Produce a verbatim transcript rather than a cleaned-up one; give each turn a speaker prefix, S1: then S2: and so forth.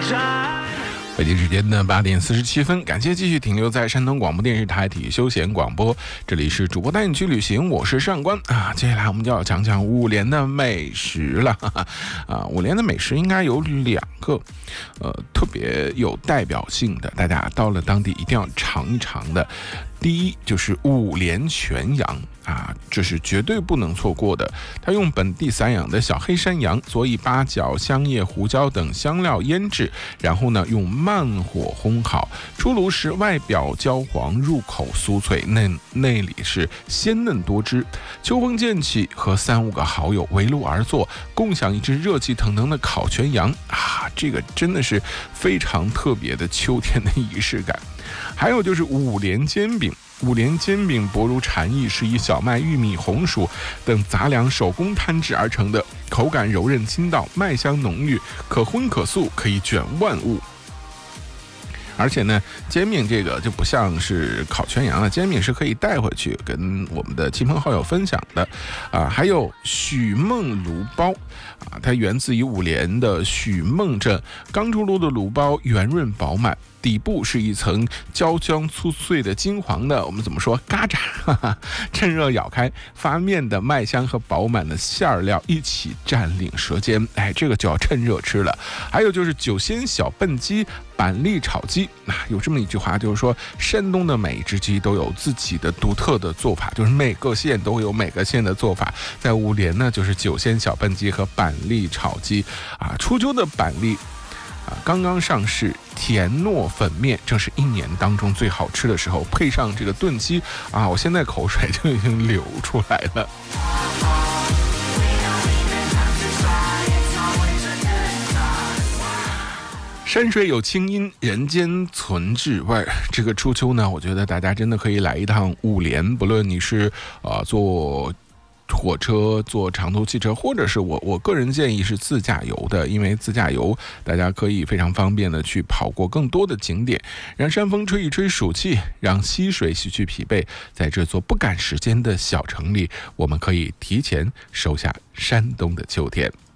S1: 北京时间的八点四十七分，感谢继续停留在山东广播电视台体育休闲广播，这里是主播带你去旅行，我是上官啊。接下来我们就要讲讲五连的美食了哈哈啊。五连的美食应该有两个，呃，特别有代表性的，大家到了当地一定要尝一尝的。第一就是五连全羊啊，这是绝对不能错过的。它用本地散养的小黑山羊，佐以八角、香叶、胡椒等香料腌制，然后呢用慢火烘好。出炉时外表焦黄，入口酥脆，内内里是鲜嫩多汁。秋风渐起，和三五个好友围炉而坐，共享一只热气腾腾的烤全羊啊，这个真的是非常特别的秋天的仪式感。还有就是五连煎饼，五连煎饼薄如蝉翼，是以小麦、玉米、红薯等杂粮手工摊制而成的，口感柔韧筋道，麦香浓郁，可荤可素，可以卷万物。而且呢，煎饼这个就不像是烤全羊了，煎饼是可以带回去跟我们的亲朋好友分享的啊。还有许梦炉包啊，它源自于五连的许梦镇，刚出炉的炉包圆润饱满，底部是一层焦香粗脆的金黄的，我们怎么说嘎吱，哈哈，趁热咬开，发面的麦香和饱满的馅料一起占领舌尖，哎，这个就要趁热吃了。还有就是酒仙小笨鸡板栗炒鸡啊，有这么一句话，就是说山东的每一只鸡都有自己的独特的做法，就是每个县都有每个县的做法。在五连呢，就是酒仙小笨鸡和板栗炒鸡啊，初秋的板栗啊，刚刚上市，甜糯粉面正是一年当中最好吃的时候，配上这个炖鸡啊，我现在口水就已经流出来了。山水有清音，人间存至味。这个初秋呢，我觉得大家真的可以来一趟五连，不论你是呃坐火车、坐长途汽车，或者是我我个人建议是自驾游的，因为自驾游大家可以非常方便的去跑过更多的景点，让山风吹一吹暑气，让溪水洗去疲惫，在这座不赶时间的小城里，我们可以提前收下山东的秋天。